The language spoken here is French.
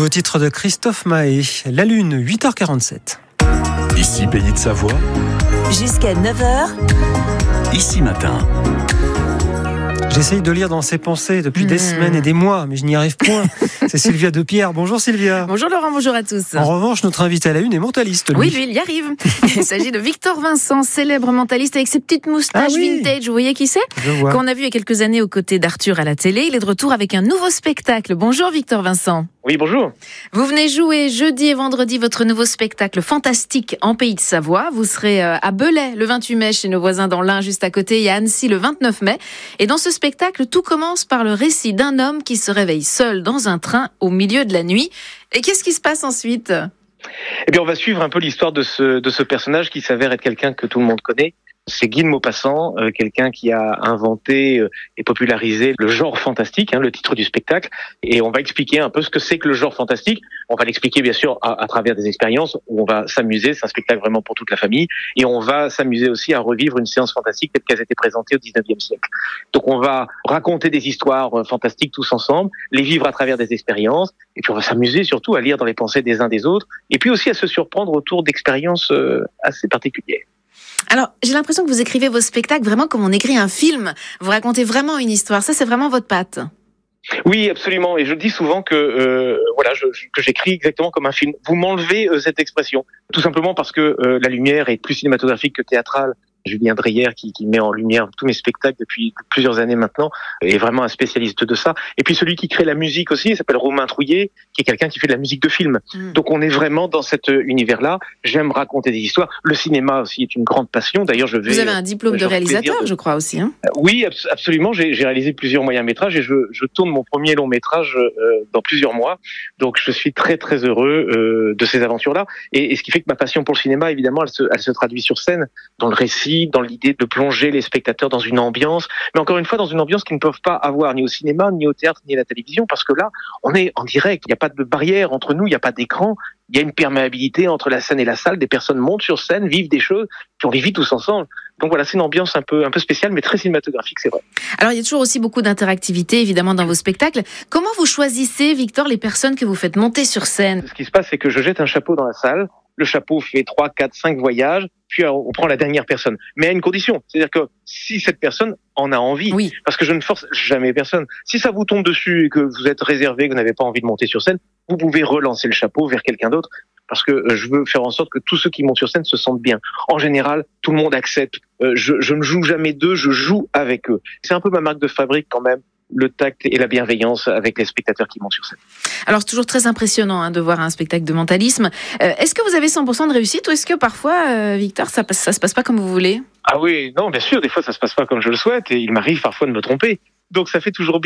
nouveau titre de Christophe Maé, La Lune, 8h47. Ici Pays de Savoie. Jusqu'à 9h. Ici Matin. J'essaye de lire dans ses pensées depuis des semaines et des mois, mais je n'y arrive point. C'est Sylvia Depierre. Bonjour Sylvia. Bonjour Laurent, bonjour à tous. En revanche, notre invité à la une est mentaliste, lui. Oui, lui, il y arrive. Il s'agit de Victor Vincent, célèbre mentaliste avec ses petites moustaches vintage. Vous voyez qui c'est ? Je vois. Qu'on a vu il y a quelques années aux côtés d'Arthur à la télé. Il est de retour avec un nouveau spectacle. Bonjour Victor Vincent. Oui, bonjour. Vous venez jouer jeudi et vendredi votre nouveau spectacle fantastique en Pays de Savoie. Vous serez à Belay le 28 mai chez nos voisins dans l'Ain juste à côté et à Annecy le 29 mai. Et dans ce spectacle, tout commence par le récit d'un homme qui se réveille seul dans un train au milieu de la nuit. Et qu'est-ce qui se passe ensuite ? Eh bien, on va suivre un peu l'histoire de ce personnage qui s'avère être quelqu'un que tout le monde connaît. C'est Guy de Maupassant, quelqu'un qui a inventé et popularisé le genre fantastique, le titre du spectacle. Et on va expliquer un peu ce que c'est que le genre fantastique. On va l'expliquer bien sûr à travers des expériences où on va s'amuser. C'est un spectacle vraiment pour toute la famille. Et on va s'amuser aussi à revivre une séance fantastique telle qu'elle a été présentée au 19e siècle. Donc on va raconter des histoires fantastiques tous ensemble, les vivre à travers des expériences. Et puis on va s'amuser surtout à lire dans les pensées des uns des autres. Et puis aussi à se surprendre autour d'expériences assez particulières. Alors, j'ai l'impression que vous écrivez vos spectacles vraiment comme on écrit un film. Vous racontez vraiment une histoire. Ça, c'est vraiment votre patte. Oui, absolument. Et je dis souvent que que j'écris exactement comme un film. Vous m'enlevez cette expression, tout simplement parce que la lumière est plus cinématographique que théâtrale. Julien Dreyer, qui met en lumière tous mes spectacles depuis plusieurs années maintenant, est vraiment un spécialiste de ça. Et puis celui qui crée la musique aussi, il s'appelle Romain Trouillet, qui est quelqu'un qui fait de la musique de film. Donc on est vraiment dans cet univers-là. J'aime raconter des histoires. Le cinéma aussi est une grande passion. D'ailleurs, Vous avez un diplôme de réalisateur, je crois aussi. Oui, absolument. J'ai réalisé plusieurs moyens-métrages et je tourne mon premier long-métrage dans plusieurs mois. Donc je suis très très heureux de ces aventures-là. Et ce qui fait que ma passion pour le cinéma, évidemment, elle se traduit sur scène, dans le récit, dans l'idée de plonger les spectateurs dans une ambiance, mais encore une fois dans une ambiance qu'ils ne peuvent pas avoir ni au cinéma, ni au théâtre, ni à la télévision, parce que là, on est en direct, il n'y a pas de barrière entre nous, il n'y a pas d'écran, il y a une perméabilité entre la scène et la salle, des personnes montent sur scène, vivent des choses, puis on les vit tous ensemble. Donc voilà, c'est une ambiance un peu spéciale, mais très cinématographique, c'est vrai. Alors il y a toujours aussi beaucoup d'interactivité, évidemment, dans vos spectacles. Comment vous choisissez, Victor, les personnes que vous faites monter sur scène ? Ce qui se passe, c'est que je jette un chapeau dans la salle, le chapeau fait 3, 4, 5 voyages, puis on prend la dernière personne. Mais à une condition, c'est-à-dire que si cette personne en a envie, parce que je ne force jamais personne. Si ça vous tombe dessus et que vous êtes réservé, que vous n'avez pas envie de monter sur scène, vous pouvez relancer le chapeau vers quelqu'un d'autre, parce que je veux faire en sorte que tous ceux qui montent sur scène se sentent bien. En général, tout le monde accepte. Je ne joue jamais d'eux, je joue avec eux. C'est un peu ma marque de fabrique quand même, le tact et la bienveillance avec les spectateurs qui montent sur scène. Alors c'est toujours très impressionnant de voir un spectacle de mentalisme. Est-ce que vous avez 100% de réussite ou est-ce que parfois, Victor, ça se passe pas comme vous voulez ? Ah oui, non, bien sûr, des fois ça se passe pas comme je le souhaite et il m'arrive parfois de me tromper. Donc ça fait toujours bien